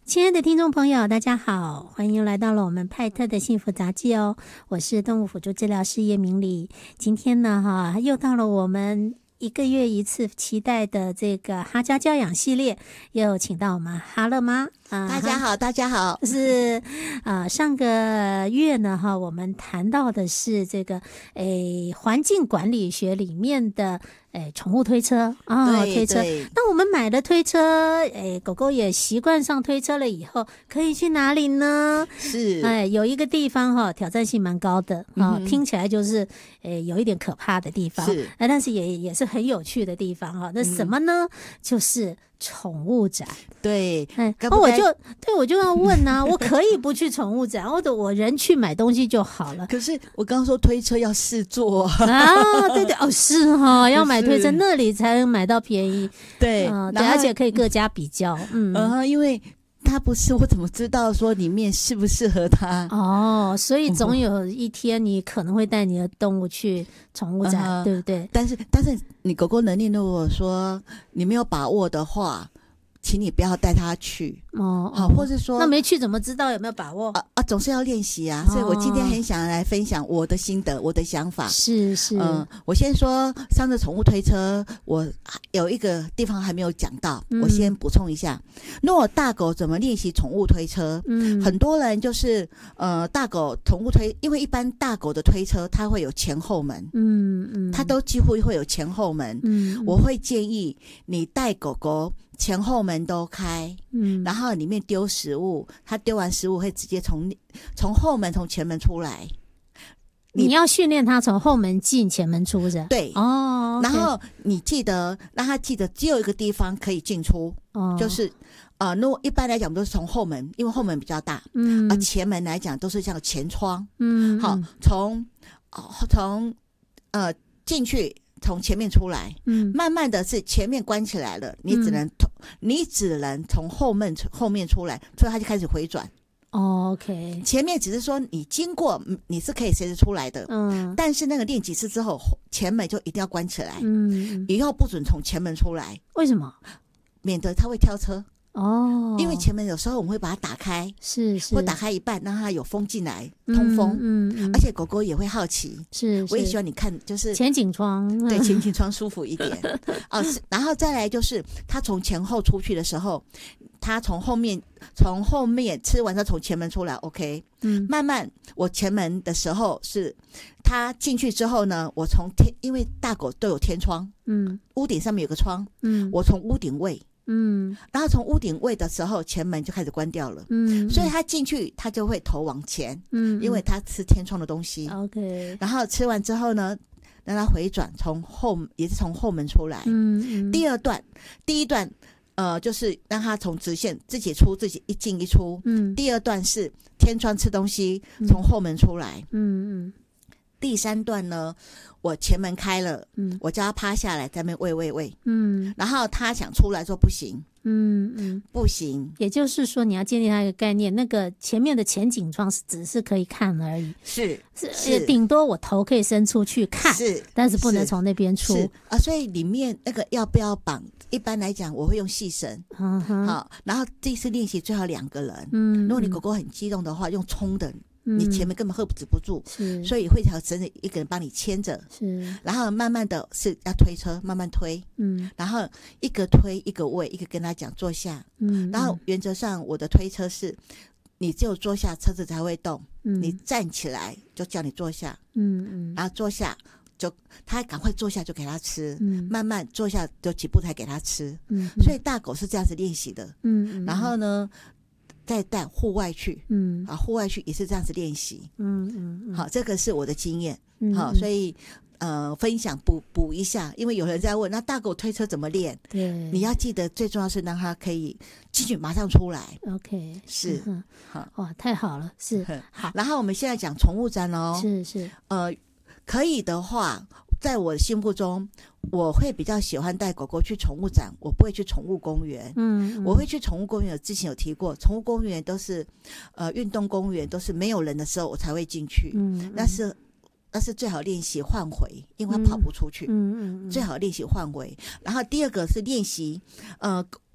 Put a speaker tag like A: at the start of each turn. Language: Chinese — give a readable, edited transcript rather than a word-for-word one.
A: 亲爱的听众朋友，大家好，欢迎来到了我们派特的幸福杂技哦。我是动物辅助治疗师叶明里。今天呢，又到了我们1个月一次期待的这个哈家教养系列，又请到我们哈乐妈。
B: 大家好，大家好。
A: 是上个月呢，我们谈到的是这个环境管理学里面的宠物推车推车。那我们买了推车，狗狗也习惯上推车了以后，可以去哪里呢？
B: 是
A: 有一个地方挑战性蛮高的听起来就是有一点可怕的地方，
B: 是
A: 但是也是很有趣的地方那什么呢？就是宠物展。
B: 对，
A: 我就要问啊，我可以不去宠物展，或者我人去买东西就好了。
B: 可是我刚刚说推车要试坐
A: 对是要买推车那里才能买到便宜。
B: 对，
A: 而且可以各家比较。
B: 因为他不是，我怎么知道说里面适不适合他？
A: 所以总有一天你可能会带你的动物去宠物展，对不对？
B: 但是你狗狗能力如果说你没有把握的话，请你不要带它去或者说
A: 那没去怎么知道有没有把握
B: 总是要练习啊。所以我今天很想来分享我的心得，我的想法。
A: 是
B: 我先说上次宠物推车，我有一个地方还没有讲到，我先补充一下。如果大狗怎么练习宠物推车？很多人就是大狗宠物推，因为一般大狗的推车它会有前后门，它都几乎会有前后门。我会建议你带狗狗前后门都开，然后里面丢食物，它丢完食物会直接从后门从前门出来。
A: 你要训练它从后门进前门出是？
B: 对然后你让它记得只有一个地方可以进出，就是如果一般来讲都是从后门，因为后门比较大，前门来讲都是像前窗，好，从进去从前面出来，慢慢的是前面关起来了，你只能从后面出来，所以它就开始回转。
A: OK，
B: 前面只是说你经过你是可以随时出来的，但是那个练几次之后，前门就一定要关起来，以后不准从前门出来。
A: 为什么？
B: 免得它会跳车。因为前门有时候我们会把它打开，或打开一半让它有风进来通风，而且狗狗也会好奇，我也希望你看就是
A: 前景窗，
B: 对，前景窗舒服一点然后再来就是它从前后出去的时候，它从后面吃完它从前门出来 OK，慢慢我前门的时候是它进去之后呢，我因为大狗都有天窗，屋顶上面有个窗，我从屋顶位，然后从屋顶位的时候前门就开始关掉了，所以他进去他就会头往前，因为他吃天窗的东西
A: OK，
B: 然后吃完之后呢让他回转也是从后门出来，第一段就是让他从直线自己出，自己一进一出，第二段是天窗吃东西从后门出来，第三段呢我前门开了，我叫他趴下来在那边喂，然后他想出来说不行，不行。
A: 也就是说你要建立他一个概念，那个前面的前景窗只是可以看而已，
B: 是
A: 顶多我头可以伸出去看，但是不能从那边出
B: 所以里面那个要不要绑，一般来讲我会用细绳，好，然后这次练习最好2个人，如果你狗狗很激动的话用冲的，你前面根本止不住，所以会条绳子一个人帮你牵着，然后慢慢的是要推车，慢慢推，然后一个推一个喂，一个跟他讲坐下，然后原则上我的推车是你只有坐下车子才会动，你站起来就叫你坐下，然后坐下就他赶快坐下就给他吃，慢慢坐下就几步才给他吃，所以大狗是这样子练习的，然后呢再带户外去，户外去也是这样子练习，好，这个是我的经验，好，所以分享补一下，因为有人在问那大狗推车怎么练，
A: 对，
B: 你要记得最重要是让它可以进去马上出来
A: OK，
B: 是
A: 哇太好了，是好。
B: 然后我们现在讲宠物展
A: 是
B: 可以的话在我的心目中我会比较喜欢带狗狗去宠物展，我不会去宠物公园，我会去宠物公园，之前有提过，宠物公园都是运动公园，都是没有人的时候我才会进去，那是最好练习换回，因为它跑不出去，最好练习换回。然后第二个是练习